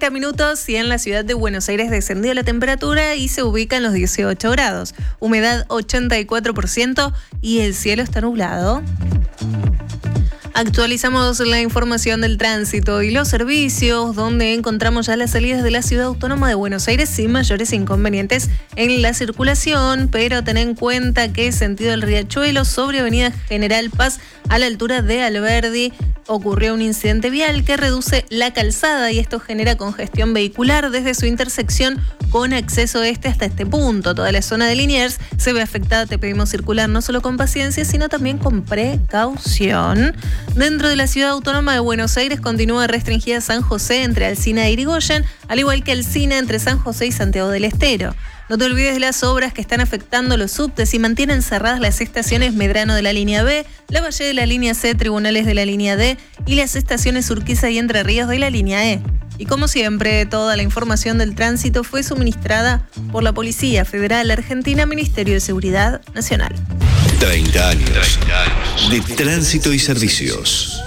30 minutos y en la ciudad de Buenos Aires descendió la temperatura y se ubica en los 18 grados. Humedad 84% y el cielo está nublado. Actualizamos la información del tránsito y los servicios, donde encontramos ya las salidas de la Ciudad Autónoma de Buenos Aires sin mayores inconvenientes en la circulación, pero ten en cuenta que sentido del Riachuelo sobre Avenida General Paz a la altura de Alberdi ocurrió un incidente vial que reduce la calzada y esto genera congestión vehicular desde su intersección con acceso hasta este punto. Toda la zona de Liniers se ve afectada. Te pedimos circular no solo con paciencia, sino también con precaución. Dentro de la Ciudad Autónoma de Buenos Aires continúa restringida San José entre Alsina e Irigoyen, al igual que Alsina entre San José y Santiago del Estero. No te olvides de las obras que están afectando los subtes y mantienen cerradas las estaciones Medrano de la línea B, Lavalle de la línea C, Tribunales de la línea D y las estaciones Urquiza y Entre Ríos de la línea E. Y como siempre, toda la información del tránsito fue suministrada por la Policía Federal Argentina, Ministerio de Seguridad Nacional. 30 años de tránsito y servicios.